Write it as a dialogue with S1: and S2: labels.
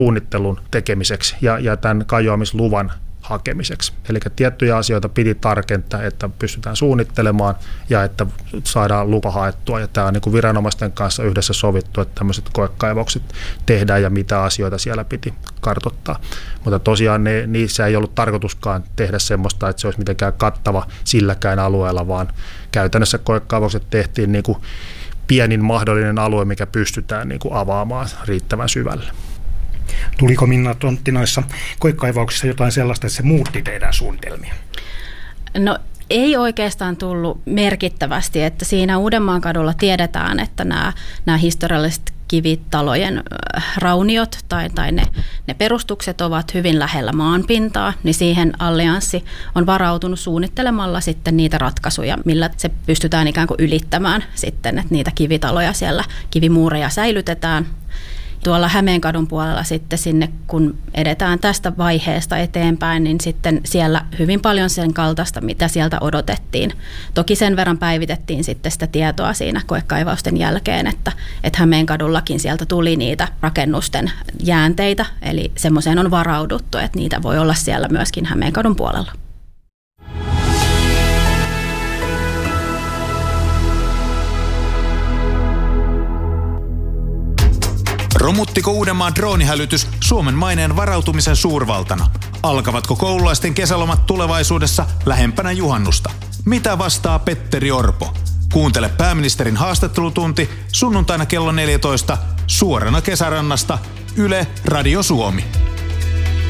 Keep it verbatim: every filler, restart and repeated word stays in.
S1: suunnittelun tekemiseksi ja, ja tämän kajoamisluvan hakemiseksi. Eli tiettyjä asioita piti tarkentaa, että pystytään suunnittelemaan ja että saadaan lupa haettua. Ja tämä on niin kuin viranomaisten kanssa yhdessä sovittu, että tämmöiset koekaivaukset tehdään ja mitä asioita siellä piti kartoittaa. Mutta tosiaan ne, niissä ei ollut tarkoituskaan tehdä semmoista, että se olisi mitenkään kattava silläkään alueella, vaan käytännössä koekaivaukset tehtiin niin kuin pienin mahdollinen alue, mikä pystytään niin kuin avaamaan riittävän syvälle.
S2: Tuliko Minna Tontti noissa koekaivauksissa jotain sellaista, että se muutti teidän suunnitelmia?
S3: No ei oikeastaan tullut merkittävästi, että siinä Uudenmaan kadulla tiedetään, että nämä, nämä historialliset kivitalojen rauniot tai, tai ne, ne perustukset ovat hyvin lähellä maanpintaa, niin siihen Allianssi on varautunut suunnittelemalla sitten niitä ratkaisuja, millä se pystytään ikään kuin ylittämään sitten, että niitä kivitaloja siellä, kivimuureja säilytetään. Tuolla Hämeenkadun puolella sitten sinne, kun edetään tästä vaiheesta eteenpäin, niin sitten siellä hyvin paljon sen kaltaista, mitä sieltä odotettiin. Toki sen verran päivitettiin sitten sitä tietoa siinä koekaivausten jälkeen, että, että Hämeenkadullakin sieltä tuli niitä rakennusten jäänteitä, eli semmoiseen on varauduttu, että niitä voi olla siellä myöskin Hämeenkadun puolella.
S4: Romuttiko Uudenmaan droonihälytys Suomen maineen varautumisen suurvaltana? Alkavatko koululaisten kesälomat tulevaisuudessa lähempänä juhannusta? Mitä vastaa Petteri Orpo? Kuuntele pääministerin haastattelutunti sunnuntaina kello neljätoista suorana Kesärannasta Yle Radio Suomi.